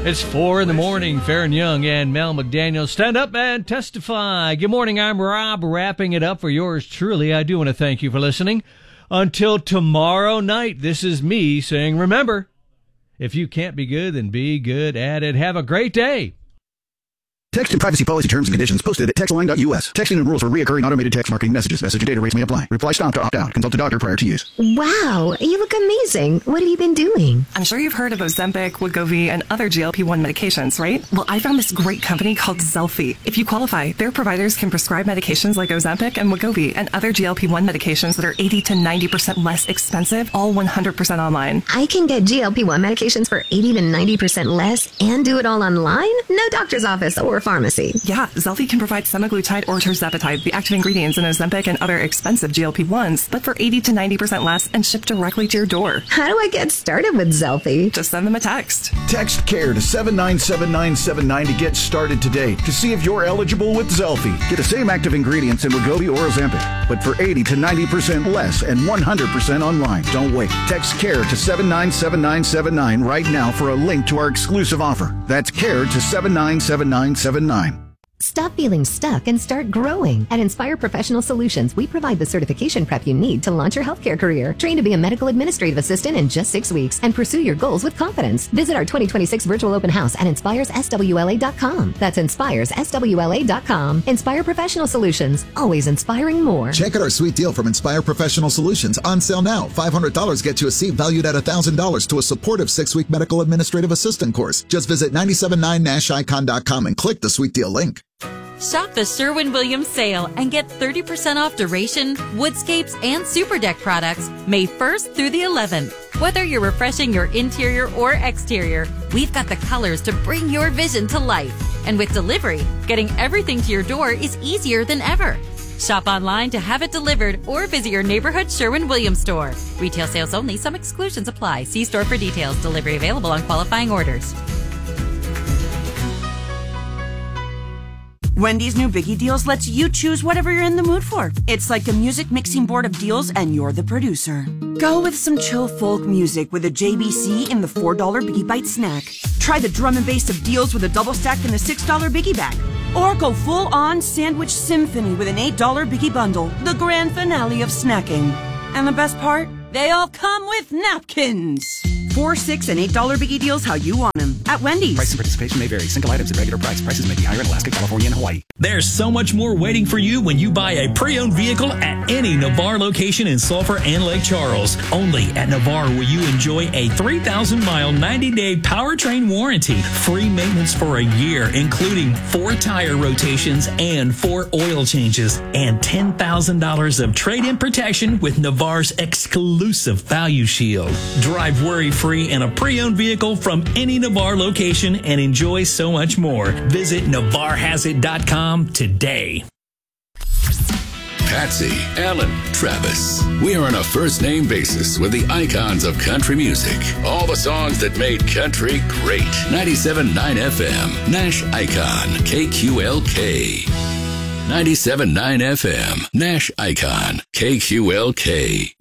It's 4 in the morning. Farron Young and Mel McDaniel. Stand up and testify. Good morning. I'm Rob, wrapping it up for yours truly. I do want to thank you for listening. Until tomorrow night, this is me saying, remember, if you can't be good, then be good at it. Have a great day. Text and privacy policy terms and conditions posted at textline.us. Texting and rules for reoccurring automated text marketing messages. Message and data rates may apply. Reply stop to opt out. Consult a doctor prior to use. Wow, you look amazing. What have you been doing? I'm sure you've heard of Ozempic, Wegovy, and other GLP-1 medications, right? Well, I found this great company called Zelfie. If you qualify, their providers can prescribe medications like Ozempic and Wegovy and other GLP-1 medications that are 80 to 90% less expensive, all 100% online. I can get GLP-1 medications for 80 to 90% less and do it all online? No doctor's office or pharmacy. Yeah, Zelfie can provide semaglutide or tirzepatide, the active ingredients in Ozempic and other expensive GLP-1s, but for 80 to 90% less and shipped directly to your door. How do I get started with Zelfie? Just send them a text. Text CARE to 797979 to get started today to see if you're eligible with Zelfie. Get the same active ingredients in Wegovy or Ozempic, but for 80 to 90% less and 100% online. Don't wait. Text CARE to 797979 right now for a link to our exclusive offer. That's CARE to 797979. Stop feeling stuck and start growing. At Inspire Professional Solutions, we provide the certification prep you need to launch your healthcare career. Train to be a medical administrative assistant in just 6 weeks and pursue your goals with confidence. Visit our 2026 virtual open house at inspiresSWLA.com. That's inspiresSWLA.com. Inspire Professional Solutions, always inspiring more. Check out our sweet deal from Inspire Professional Solutions. On sale now. $500 gets you a seat valued at $1,000 to a supportive 6-week medical administrative assistant course. Just visit 979nashicon.com and click the sweet deal link. Shop the Sherwin-Williams sale and get 30% off Duration, Woodscapes, and Super Deck products May 1st through the 11th. Whether you're refreshing your interior or exterior, we've got the colors to bring your vision to life. And with delivery, getting everything to your door is easier than ever. Shop online to have it delivered or visit your neighborhood Sherwin-Williams store. Retail sales only. Some exclusions apply. See store for details. Delivery available on qualifying orders. Wendy's new Biggie Deals lets you choose whatever you're in the mood for. It's like a music mixing board of deals and you're the producer. Go with some chill folk music with a JBC in the $4 Biggie Bite snack. Try the drum and bass of deals with a double stack in the $6 Biggie Bag. Or go full on sandwich symphony with an $8 Biggie Bundle, the grand finale of snacking. And the best part? They all come with napkins. $4, $6, and $8 Biggie Deals how you want them at Wendy's. Price and participation may vary. Single items at regular price. Prices may be higher in Alaska, California, and Hawaii. There's so much more waiting for you when you buy a pre-owned vehicle at any Navarre location in Sulphur and Lake Charles. Only at Navarre will you enjoy a 3,000-mile, 90-day powertrain warranty, free maintenance for a year, including 4 tire rotations and 4 oil changes, and $10,000 of trade-in protection with Navarre's exclusive Value Shield. Drive worry-free in a pre-owned vehicle from any Navarre location and enjoy so much more. Visit NavarreHasIt.com today. Patsy, Alan, Travis. We are on a first-name basis with the icons of country music. All the songs that made country great. 97.9 FM, Nash Icon, KQLK. 97.9 FM, Nash Icon, KQLK.